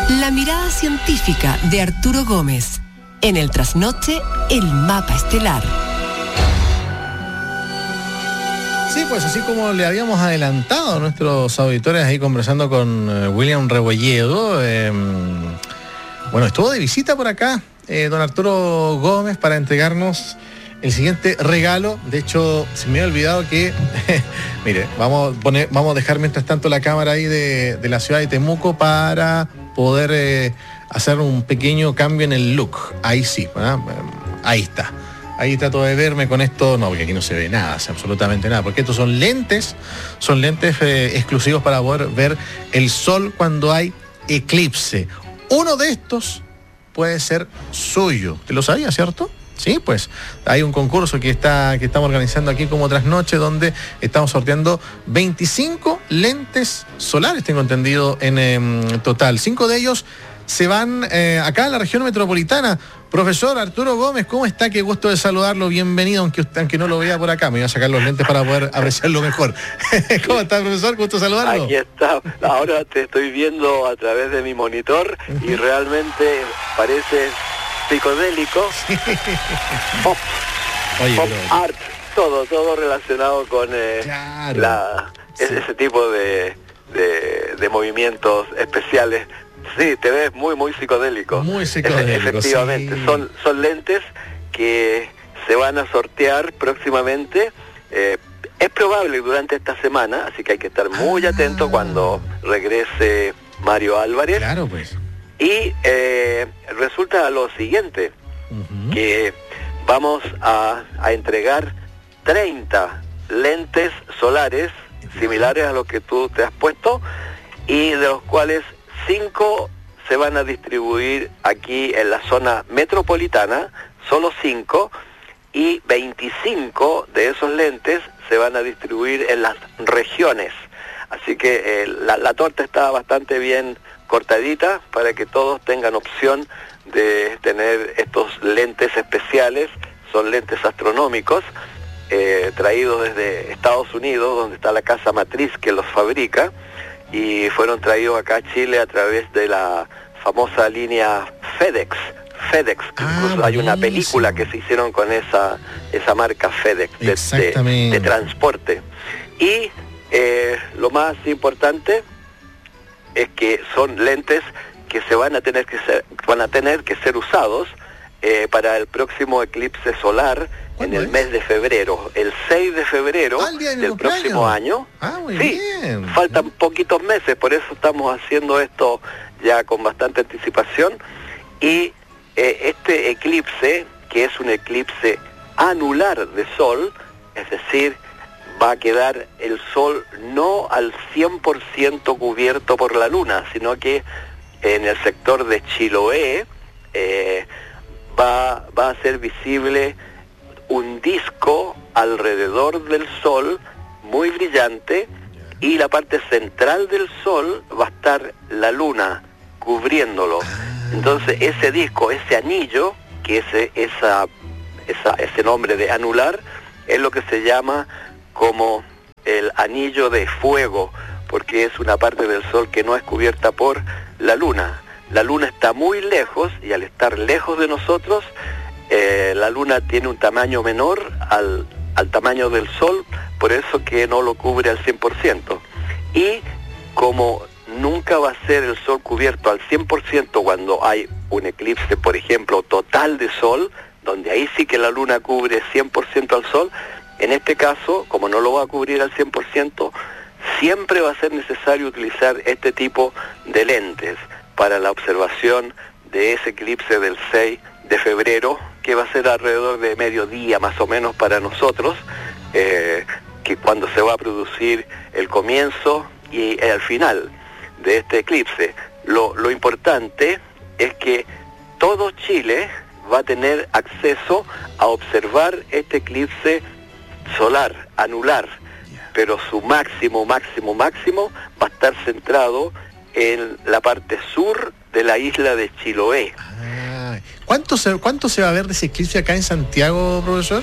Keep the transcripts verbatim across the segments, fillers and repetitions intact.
La mirada científica de Arturo Gómez. En el trasnoche, el mapa estelar. Sí, pues así como le habíamos adelantado a nuestros auditores ahí conversando con eh, William Rebolledo, eh, bueno, estuvo de visita por acá eh, don Arturo Gómez para entregarnos el siguiente regalo. De hecho, se me había olvidado que, mire, vamos a, poner, vamos a dejar mientras tanto la cámara ahí de, de la ciudad de Temuco para poder eh, hacer un pequeño cambio en el look. Ahí sí, ¿verdad? Ahí está. Ahí trato de verme con esto, no, porque aquí no se ve nada, absolutamente nada, porque estos son lentes, son lentes eh, exclusivos para poder ver el sol cuando hay eclipse. Uno de estos puede ser suyo. ¿Te lo sabía, cierto? Sí, pues hay un concurso que está que estamos organizando aquí como Trasnoche, donde estamos sorteando veinticinco lentes solares, tengo entendido, en eh, total. Cinco de ellos se van eh, acá en la región metropolitana. Profesor Arturo Gómez, ¿cómo está? Qué gusto de saludarlo, bienvenido, aunque usted, aunque no lo vea por acá, me voy a sacar los lentes para poder apreciarlo mejor. ¿Cómo está, profesor? Gusto saludarlo. Aquí está, ahora te estoy viendo a través de mi monitor y realmente parece psicodélico. Sí. Pop, Oye, pop pero... art, todo, todo relacionado con eh, claro. la, sí. ese tipo de, de, de movimientos especiales. Sí, te ves muy, muy psicodélico. Muy psicodélico, efectivamente. Sí. Son, son lentes que se van a sortear próximamente. Eh, es probable durante esta semana, así que hay que estar muy ah. atento cuando regrese Mario Álvarez. Claro, pues. Y eh, resulta lo siguiente, uh-huh. que vamos a, a entregar treinta lentes solares similares a los que tú te has puesto y de los cuales cinco se van a distribuir aquí en la zona metropolitana, solo cinco, y veinticinco de esos lentes se van a distribuir en las regiones. Así que eh, la, la torta está bastante bien cortadita para que todos tengan opción de tener estos lentes especiales. Son lentes astronómicos, eh, traídos desde Estados Unidos, donde está la casa matriz que los fabrica, y fueron traídos acá a Chile a través de la famosa línea FedEx. FedEx, ah, incluso hay una película que se hicieron con esa esa marca FedEx de, de, de transporte. Y eh, lo más importante es que son lentes que se van a tener que ser, van a tener que ser usados eh, para el próximo eclipse solar en el es? mes de febrero, el seis de febrero ah, de del próximo año. Ah, muy sí, bien. Faltan poquitos meses, por eso estamos haciendo esto ya con bastante anticipación. Y eh, este eclipse, que es un eclipse anular de sol, es decir, va a quedar el sol no al cien por ciento cubierto por la luna, sino que en el sector de Chiloé eh, va, va a ser visible un disco alrededor del sol muy brillante, y la parte central del sol va a estar la luna cubriéndolo. Entonces ese disco, ese anillo, que es esa, esa, ese nombre de anular, es lo que se llama como el anillo de fuego, porque es una parte del sol que no es cubierta por la luna. La luna está muy lejos, y al estar lejos de nosotros, eh, la luna tiene un tamaño menor al, al tamaño del sol, por eso que no lo cubre al cien por ciento. Y como nunca va a ser el sol cubierto al cien por ciento cuando hay un eclipse, por ejemplo, total de sol, donde ahí sí que la luna cubre cien por ciento al sol, en este caso, como no lo va a cubrir al cien por ciento, siempre va a ser necesario utilizar este tipo de lentes para la observación de ese eclipse del seis de febrero, que va a ser alrededor de mediodía más o menos para nosotros, eh, que cuando se va a producir el comienzo y el final de este eclipse. Lo, lo importante es que todo Chile va a tener acceso a observar este eclipse solar, anular, pero su máximo, máximo, máximo va a estar centrado en la parte sur de la isla de Chiloé. Ah, ¿cuánto se, cuánto se va a ver de ese eclipse acá en Santiago, profesor?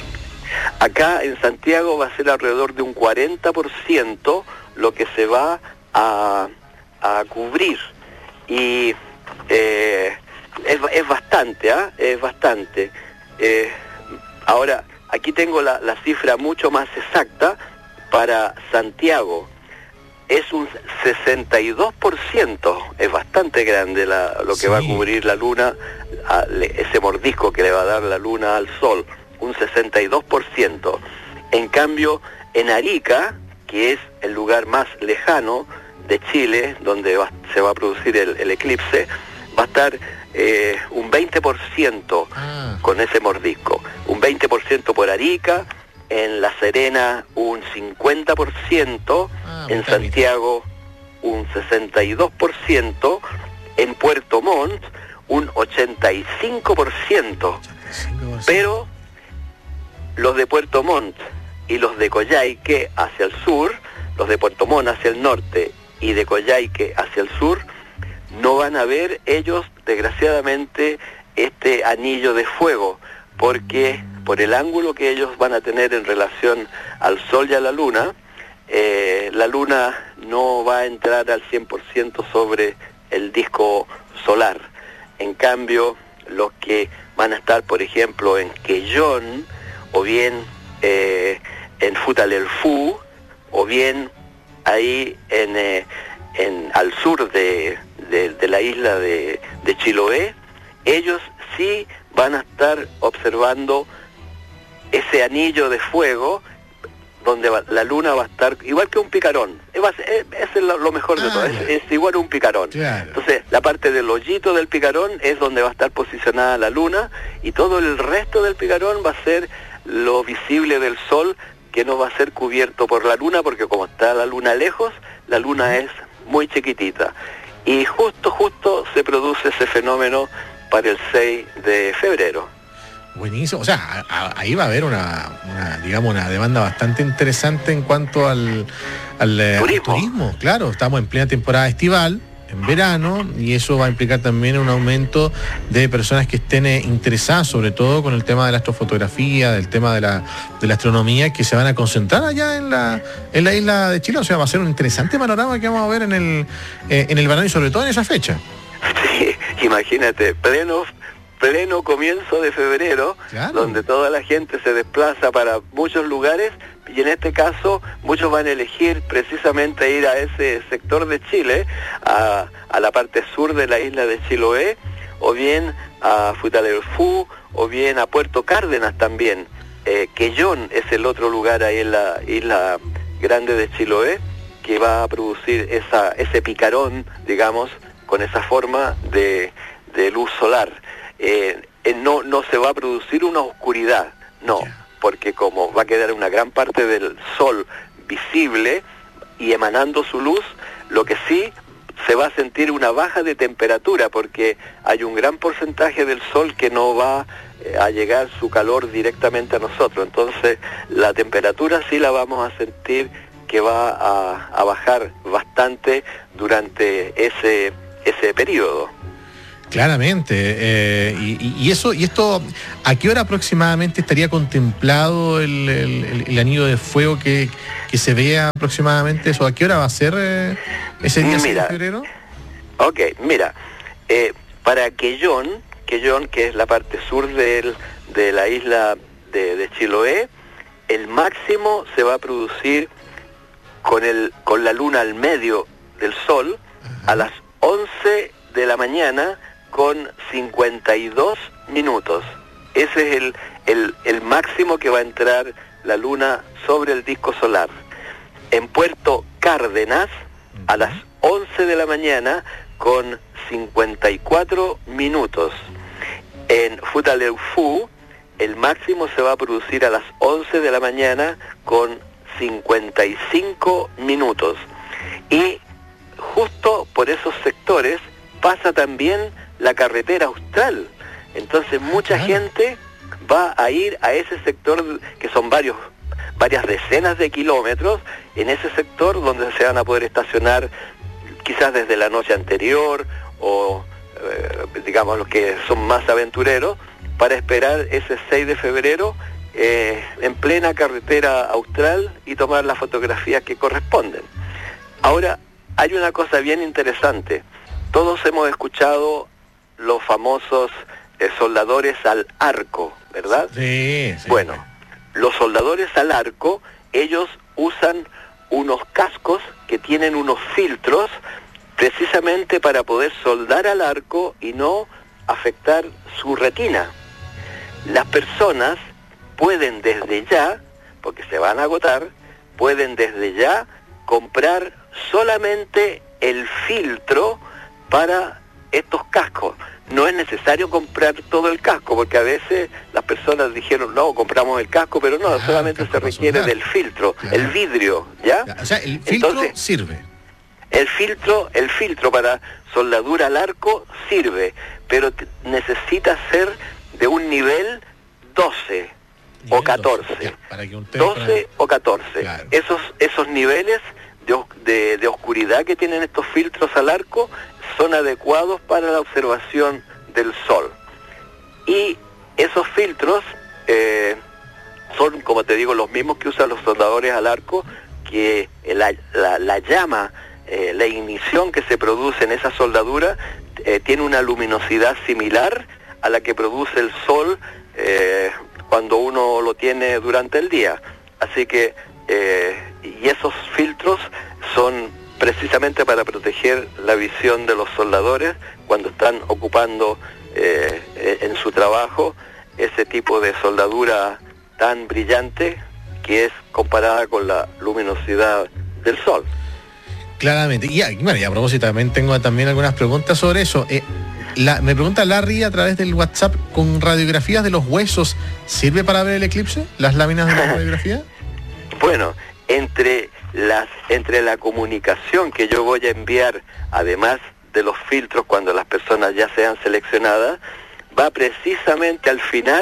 Acá en Santiago va a ser alrededor de un cuarenta por ciento lo que se va a, a cubrir. Y bastante, ¿ah? ¿eh? Es bastante. Eh, ahora, aquí tengo la, la cifra mucho más exacta para Santiago. Es un sesenta y dos por ciento, es bastante grande la, lo que sí va a cubrir la luna, a, le, ese mordisco que le va a dar la luna al sol, un sesenta y dos por ciento. En cambio, en Arica, que es el lugar más lejano de Chile, donde va, se va a producir el, el eclipse, va a estar eh, un veinte por ciento ah. con ese mordisco, un veinte por ciento por Arica, en La Serena un cincuenta por ciento, ah, en Santiago un sesenta y dos por ciento, en Puerto Montt un ochenta y cinco por ciento, pero los de Puerto Montt y los de Coyhaique hacia el sur, los de Puerto Montt hacia el norte y de Coyhaique hacia el sur, no van a ver ellos, desgraciadamente, este anillo de fuego, porque por el ángulo que ellos van a tener en relación al Sol y a la Luna, eh, la Luna no va a entrar al cien por ciento sobre el disco solar. En cambio, los que van a estar, por ejemplo, en Quellón, o bien eh, en Futaleufú, o bien ahí en, eh, en al sur de, de, de la isla de, de Chiloé, ellos sí van a estar observando ese anillo de fuego donde va, la luna va a estar igual que un picarón. Es, es, es lo, lo mejor de ah, todo, es, es igual a un picarón. Claro. Entonces, la parte del hoyito del picarón es donde va a estar posicionada la luna, y todo el resto del picarón va a ser lo visible del sol, que no va a ser cubierto por la luna, porque como está la luna lejos, la luna es muy chiquitita. Y justo, justo se produce ese fenómeno para el seis de febrero. Buenísimo, o sea, a, a, ahí va a haber una, una, digamos, una demanda bastante interesante en cuanto al, al, turismo. al turismo. Claro, estamos en plena temporada estival, en verano, y eso va a implicar también un aumento de personas que estén eh, interesadas, sobre todo con el tema de la astrofotografía, del tema de la, de la astronomía, que se van a concentrar allá en la, en la isla de Chile. O sea, va a ser un interesante panorama que vamos a ver en el, eh, en el verano, y sobre todo en esa fecha. Sí, imagínate, pleno pleno comienzo de febrero, claro, donde toda la gente se desplaza para muchos lugares, y en este caso muchos van a elegir precisamente ir a ese sector de Chile, a, a la parte sur de la isla de Chiloé, o bien a Futaleufú, o bien a Puerto Cárdenas también. Eh, Quellón es el otro lugar ahí en la isla grande de Chiloé, que va a producir esa, ese picarón, digamos, con esa forma de, de luz solar. Eh, eh, no, no se va a producir una oscuridad, no, porque como va a quedar una gran parte del sol visible y emanando su luz, lo que sí se va a sentir una baja de temperatura, porque hay un gran porcentaje del sol que no va eh, a llegar su calor directamente a nosotros. Entonces la temperatura sí la vamos a sentir que va a, a bajar bastante durante ese, ese periodo. Claramente, eh, y, y eso, y esto, ¿a qué hora aproximadamente estaría contemplado el, el, el anillo de fuego que, que se vea aproximadamente eso? ¿A qué hora va a ser eh, ese día seis de febrero? Ok, mira, eh, para Quellón, Quellón, que es la parte sur del, de la isla de, de Chiloé, el máximo se va a producir con, el, con la luna al medio del sol. Ajá. A las once de la mañana con cincuenta y dos minutos. Ese es el, el, el máximo que va a entrar la luna sobre el disco solar. En Puerto Cárdenas, a las once de la mañana con cincuenta y cuatro minutos. En Futaleufú, el máximo se va a producir a las once de la mañana con cincuenta y cinco minutos. Y justo por esos sectores pasa también la carretera austral. Entonces mucha claro. gente va a ir a ese sector, que son varios varias decenas de kilómetros, en ese sector donde se van a poder estacionar quizás desde la noche anterior, o eh, digamos los que son más aventureros, para esperar ese seis de febrero eh, en plena carretera austral y tomar las fotografías que corresponden. Ahora, hay una cosa bien interesante. Todos hemos escuchado los famosos eh, soldadores al arco, ¿verdad? Sí, sí. Bueno, los soldadores al arco, ellos usan unos cascos que tienen unos filtros precisamente para poder soldar al arco y no afectar su retina. Las personas pueden desde ya, porque se van a agotar, pueden desde ya comprar solamente el filtro para estos cascos. No es necesario comprar todo el casco, porque a veces las personas dijeron, no, compramos el casco, pero no, ah, solamente se requiere del filtro, claro. El vidrio, ¿ya? O sea, el filtro Entonces, sirve. El filtro, el filtro para soldadura al arco sirve, pero necesita ser de un nivel doce o catorce. doce, ya, para que un doce para... o catorce. Claro. Esos, esos niveles de, de, de oscuridad que tienen estos filtros al arco son adecuados para la observación del sol. Y esos filtros eh, son, como te digo, los mismos que usan los soldadores al arco, que la, la, la llama, eh, la ignición que se produce en esa soldadura eh, tiene una luminosidad similar a la que produce el sol eh, cuando uno lo tiene durante el día. Así que, eh, y esos filtros son precisamente para proteger la visión de los soldadores cuando están ocupando eh, en su trabajo ese tipo de soldadura tan brillante que es comparada con la luminosidad del sol. Claramente. Y, bueno, y a propósito, también tengo también algunas preguntas sobre eso. Eh, la, me pregunta Larry a través del WhatsApp, ¿con radiografías de los huesos sirve para ver el eclipse? ¿Las láminas de la radiografía? Bueno, entre las entre la comunicación que yo voy a enviar, además de los filtros cuando las personas ya sean seleccionadas, va precisamente al final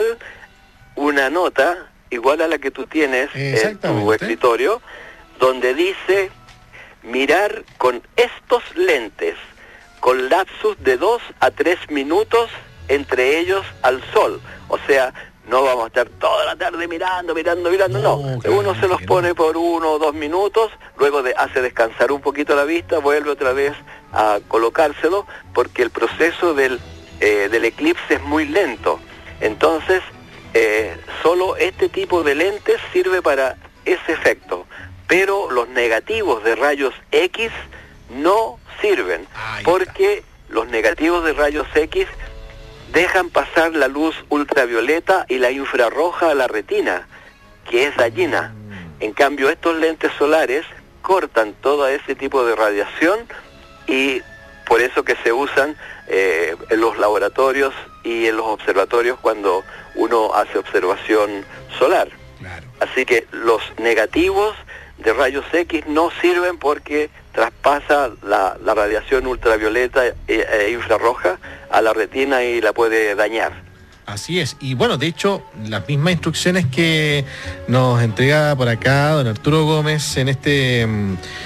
una nota igual a la que tú tienes en tu escritorio, donde dice mirar con estos lentes con lapsus de dos a tres minutos entre ellos al sol. O sea, no vamos a estar toda la tarde mirando, mirando, mirando, no. no. Claro, uno se los pone no. por uno o dos minutos, luego de, hace descansar un poquito la vista, vuelve otra vez a colocárselo, porque el proceso del, eh, del eclipse es muy lento. Entonces, eh, solo este tipo de lentes sirve para ese efecto. Pero los negativos de rayos X no sirven, porque los negativos de rayos X dejan pasar la luz ultravioleta y la infrarroja a la retina, que es dañina. En cambio, estos lentes solares cortan todo ese tipo de radiación y por eso que se usan eh, en los laboratorios y en los observatorios cuando uno hace observación solar. Claro. Así que los negativos de rayos X no sirven porque traspasa la, la radiación ultravioleta e, e infrarroja a la retina y la puede dañar. Así es, y bueno, de hecho, las mismas instrucciones que nos entrega por acá don Arturo Gómez en este, eh,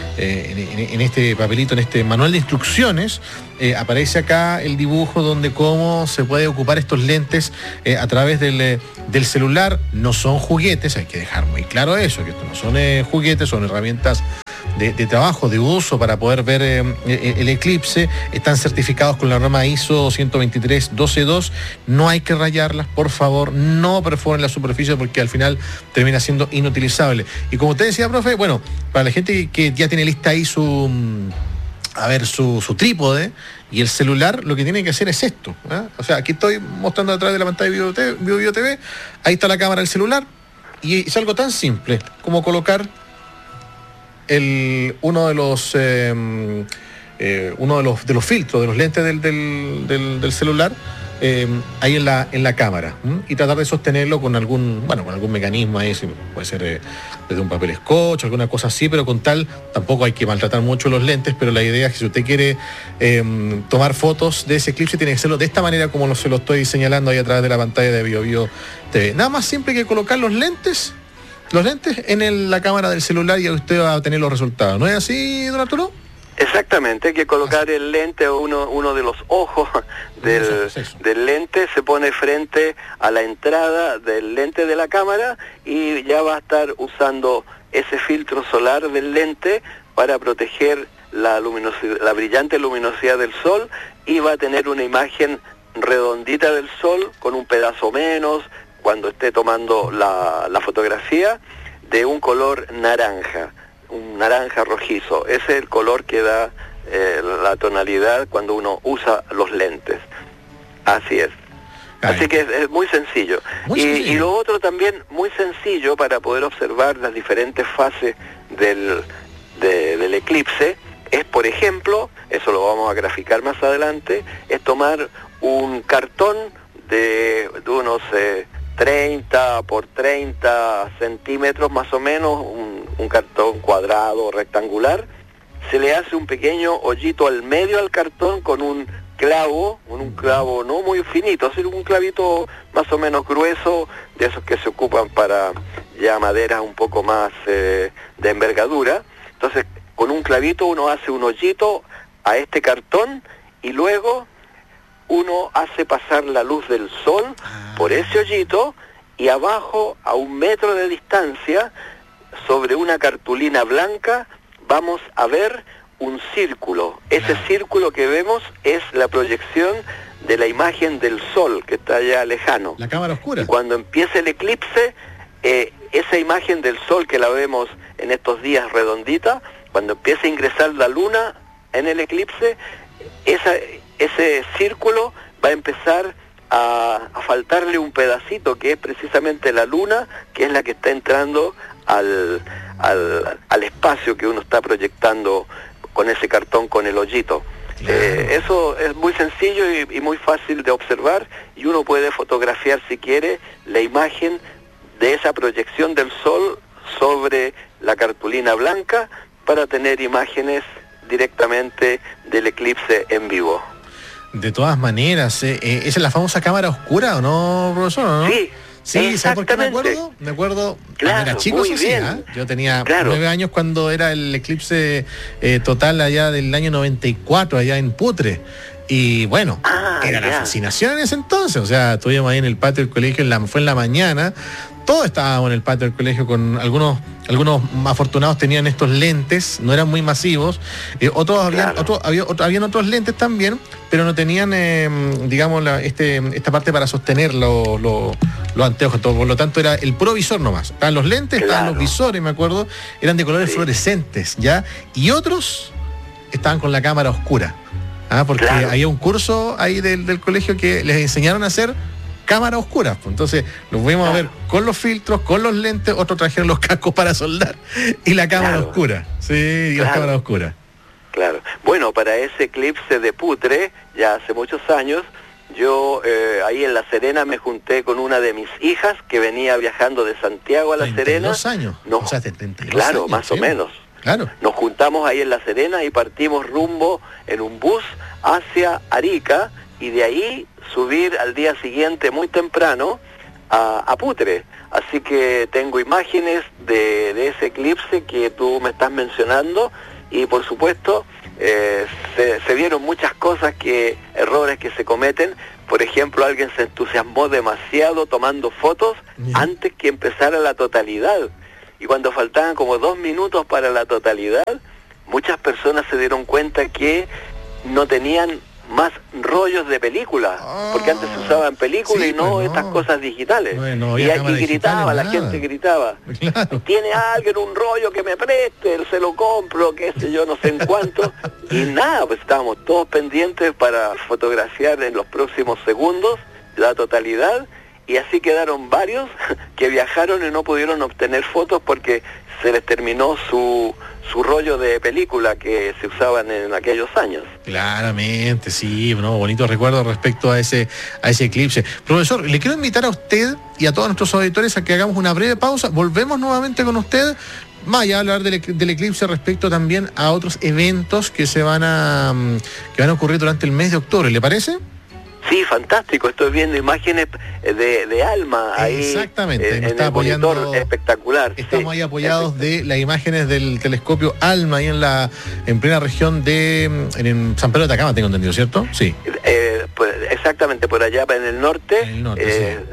en, en este papelito, en este manual de instrucciones, eh, aparece acá el dibujo donde cómo se puede ocupar estos lentes eh, a través del, del celular. No son juguetes, hay que dejar muy claro eso, que esto no son eh, juguetes, son herramientas De, de trabajo, de uso para poder ver eh, el eclipse. Están certificados con la norma I S O ciento veintitrés doce dos. No hay que rayarlas, por favor, no perforen la superficie porque al final termina siendo inutilizable. Y como usted decía, profe, bueno, para la gente que ya tiene lista ahí su, a ver, su, su trípode y el celular, lo que tiene que hacer es esto, ¿eh? O sea, aquí estoy mostrando a través de la pantalla de Bio Bio T V, ahí está la cámara del celular y es algo tan simple como colocar El, uno de los eh, eh, uno de los de los filtros de los lentes del, del, del, del celular eh, ahí en la en la cámara, ¿m? Y tratar de sostenerlo con algún bueno con algún mecanismo ahí, puede ser eh, desde un papel scotch, alguna cosa así, pero con tal tampoco hay que maltratar mucho los lentes, pero la idea es que si usted quiere eh, tomar fotos de ese eclipse tiene que hacerlo de esta manera como lo, se lo estoy señalando ahí a través de la pantalla de Bio Bio T V. Nada más simple que colocar los lentes Los lentes en el, la cámara del celular y usted va a tener los resultados. ¿No es así, don Arturo? Exactamente, hay que colocar ah. el lente, uno, uno de los ojos del, eso, eso. del lente, se pone frente a la entrada del lente de la cámara y ya va a estar usando ese filtro solar del lente para proteger la, luminosidad, la brillante luminosidad del sol y va a tener una imagen redondita del Sol con un pedazo menos, cuando esté tomando la, la fotografía, de un color naranja, un naranja rojizo. Ese es el color que da eh, la tonalidad cuando uno usa los lentes. Así es. Ay. Así que es, es muy sencillo. Muy y, sencillo. y lo otro también muy sencillo para poder observar las diferentes fases del, de, del eclipse es, por ejemplo, eso lo vamos a graficar más adelante, es tomar un cartón de, de unos eh, treinta por treinta centímetros más o menos, un, un cartón cuadrado, rectangular. Se le hace un pequeño hoyito al medio al cartón con un clavo, un clavo no muy finito, sino un clavito más o menos grueso, de esos que se ocupan para ya maderas un poco más eh, de envergadura. Entonces, con un clavito uno hace un hoyito a este cartón y luego uno hace pasar la luz del sol por ese hoyito y abajo, a un metro de distancia, sobre una cartulina blanca, vamos a ver un círculo. Ese círculo que vemos es la proyección de la imagen del sol que está allá lejano. La cámara oscura. Y cuando empiece el eclipse, eh, esa imagen del sol que la vemos en estos días redondita, cuando empiece a ingresar la luna en el eclipse, esa, ese círculo va a empezar a, a faltarle un pedacito, que es precisamente la luna, que es la que está entrando al, al, al espacio que uno está proyectando con ese cartón, con el hoyito. Claro. Eh, eso es muy sencillo y, y muy fácil de observar, y uno puede fotografiar, si quiere, la imagen de esa proyección del sol sobre la cartulina blanca para tener imágenes directamente del eclipse en vivo. De todas maneras, eh, eh, ¿esa es la famosa cámara oscura o no, profesor? ¿O no? Sí. Sí, ¿sabes por qué me acuerdo? Me acuerdo, claro, cuando era chico, muy sí, bien. ¿eh? Yo tenía claro. nueve años cuando era el eclipse eh, total allá del año noventa y cuatro, allá en Putre. Y bueno, ah, era ya. la fascinación en ese entonces. O sea, estuvimos ahí en el patio del colegio, en la, fue en la mañana. Todos estábamos en el patio del colegio con algunos, algunos afortunados tenían estos lentes, no eran muy masivos, eh, otros habían, Claro. otros, había, otro, habían otros lentes también, pero no tenían, eh, digamos, la, este, esta parte para sostener los lo, lo anteojos, todo, por lo tanto era el puro visor nomás. Estaban los lentes, Claro. estaban los visores, me acuerdo, eran de colores Sí. fluorescentes, ¿ya? Y otros estaban con la cámara oscura, ¿ah? Porque Claro. había un curso ahí del, del colegio que les enseñaron a hacer cámara oscura, pues. Entonces los fuimos Claro. a ver con los filtros, con los lentes, otros trajeron los cascos para soldar y la cámara Claro. oscura. Sí, y la Claro. cámara oscura. Claro. Bueno, para ese eclipse de Putre, ya hace muchos años, yo eh, ahí en La Serena me junté con una de mis hijas que venía viajando de Santiago a La treinta y Serena. dos años. Nos- O sea, de treinta y dos claro, años, más sí. o menos. Claro. Nos juntamos ahí en La Serena y partimos rumbo en un bus hacia Arica, y de ahí subir al día siguiente muy temprano a, a Putre. Así que tengo imágenes de, de ese eclipse que tú me estás mencionando, y por supuesto eh, se, se vieron muchas cosas, que errores que se cometen. Por ejemplo, alguien se entusiasmó demasiado tomando fotos Yeah. antes que empezara la totalidad, y cuando faltaban como dos minutos para la totalidad, muchas personas se dieron cuenta que no tenían más rollos de película, Oh, porque antes se usaban películas sí, y no, pues no. estas cosas digitales. No, no y, había y cámaras gritaba, digitales, la nada. gente gritaba, Claro. ¿tiene alguien un rollo que me preste? Se lo compro, qué sé yo, no sé en cuánto. Y nada, pues estábamos todos pendientes para fotografiar en los próximos segundos la totalidad, y así quedaron varios que viajaron y no pudieron obtener fotos porque se les terminó su, su rollo de película que se usaban en aquellos años. Claramente, sí, no, bonitos recuerdos respecto a ese, a ese eclipse. Profesor, le quiero invitar a usted y a todos nuestros auditores a que hagamos una breve pausa. Volvemos nuevamente con usted, más allá de hablar del, del eclipse, respecto también a otros eventos que se van a mm, que van a ocurrir durante el mes de octubre. ¿Le parece? Sí, fantástico, estoy viendo imágenes de, de Alma ahí. Exactamente, en, nos en está el monitor, apoyando- espectacular. Estamos sí, ahí apoyados espectacular. de las imágenes del telescopio ALMA, ahí en la en plena región de en, en San Pedro de Atacama, tengo entendido, ¿cierto? Sí. Eh, pues, exactamente, por allá en el norte, En el norte, eh,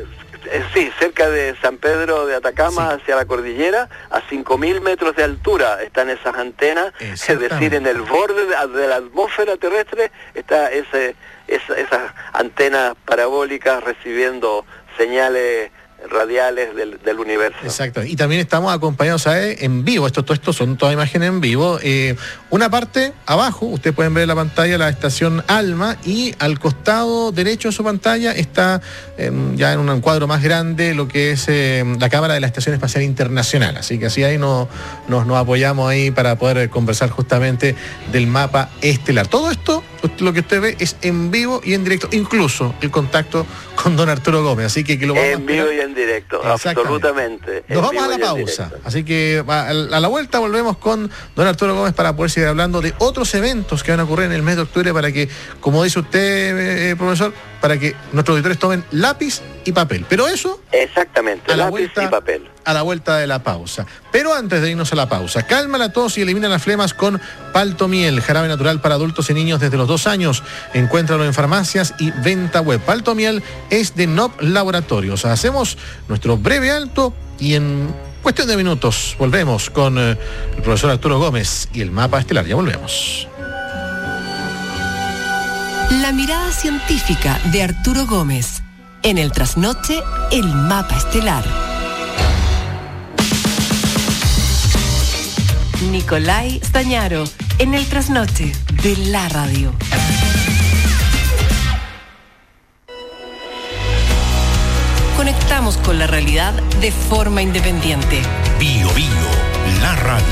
eh, sí, cerca de San Pedro de Atacama, sí, hacia la cordillera, a cinco mil metros de altura están esas antenas, es decir, en el borde de, de la atmósfera terrestre está ese, esa, esas antenas parabólicas recibiendo señales radiales del, del universo. Exacto, y también estamos acompañados, ¿sabe?, en vivo, esto, todo esto son todas imágenes en vivo. Eh, una parte abajo, ustedes pueden ver en la pantalla la estación ALMA, y al costado derecho de su pantalla está eh, ya en un cuadro más grande lo que es eh, la cámara de la Estación Espacial Internacional, así que así ahí nos, nos, nos apoyamos ahí para poder conversar justamente del mapa estelar. Todo esto, lo que usted ve, es en vivo y en directo, incluso el contacto con don Arturo Gómez, así que, que lo vamos en vivo y en directo, absolutamente. Nos vamos a la pausa, así que a, a la vuelta volvemos con don Arturo Gómez para poder seguir hablando de otros eventos que van a ocurrir en el mes de octubre, para que, como dice usted, eh, profesor, para que nuestros auditores tomen lápiz y papel. Pero eso... Exactamente, a la lápiz vuelta, y papel. A la vuelta de la pausa. Pero antes de irnos a la pausa, calma la tos y elimina las flemas con Paltomiel, jarabe natural para adultos y niños desde los dos años. Encuéntralo en farmacias y venta web. Paltomiel es de N O P Laboratorios. Hacemos nuestro breve alto y en cuestión de minutos volvemos con eh, el profesor Arturo Gómez y el mapa estelar. Ya volvemos. La mirada científica de Arturo Gómez. En el trasnoche, el mapa estelar. Nicolai Stañaro, en el trasnoche de la radio. Conectamos con la realidad de forma independiente. Bio Bio, la radio.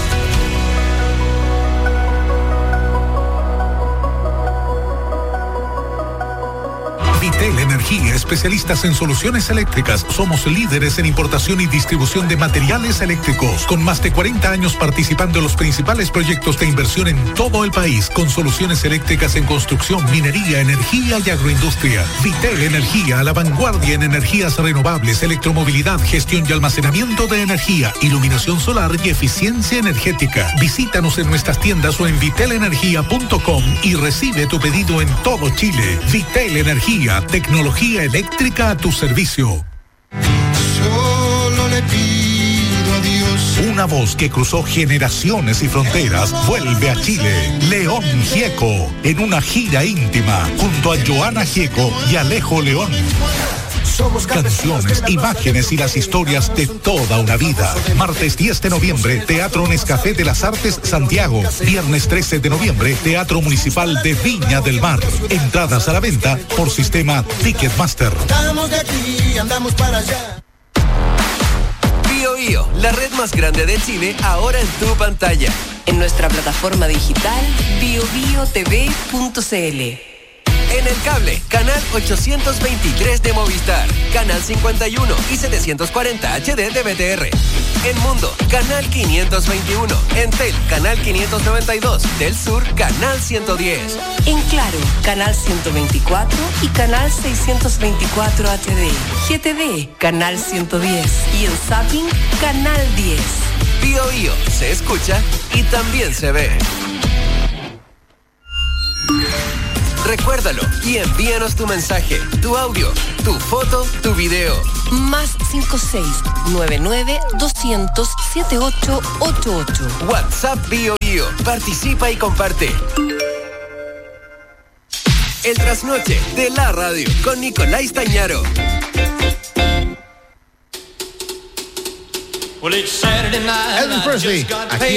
Vitel Energía, especialistas en soluciones eléctricas. Somos líderes en importación y distribución de materiales eléctricos, con más de cuarenta años participando en los principales proyectos de inversión en todo el país, con soluciones eléctricas en construcción, minería, energía y agroindustria. Vitel Energía, a la vanguardia en energías renovables, electromovilidad, gestión y almacenamiento de energía, iluminación solar y eficiencia energética. Visítanos en nuestras tiendas o en vitel energía punto com y recibe tu pedido en todo Chile. Vitel Energía, tecnología eléctrica a tu servicio. Solo le pido a Dios. Una voz que cruzó generaciones y fronteras vuelve a Chile. León Gieco, en una gira íntima junto a Joana Gieco y Alejo León. Canciones, imágenes y las historias de toda una vida. Martes diez de noviembre, Teatro Nescafé de las Artes, Santiago. Viernes trece de noviembre, Teatro Municipal de Viña del Mar. Entradas a la venta por sistema Ticketmaster. Estamos de aquí, andamos para allá. Bio Bio, la red más grande de Chile, ahora en tu pantalla. En nuestra plataforma digital bio bio t v punto c l. En el cable, canal ochocientos veintitrés de Movistar, canal cincuenta y uno y setecientos cuarenta H D de B T R. En Mundo, canal quinientos veintiuno. En Tel, canal quinientos noventa y dos. Del Sur, canal ciento diez. En Claro, canal ciento veinticuatro y canal seiscientos veinticuatro H D. G T V, canal ciento diez. Y en Zapping, canal diez. Bio Bio, se escucha y también se ve. Recuérdalo y envíanos tu mensaje, tu audio, tu foto, tu video. Más cinco seis nueve nueve dos cero cero siete ocho ocho ocho. WhatsApp Bio Bio. Participa y comparte. El trasnoche de la radio con Nicolai Stañaro. Elvis Presley, aquí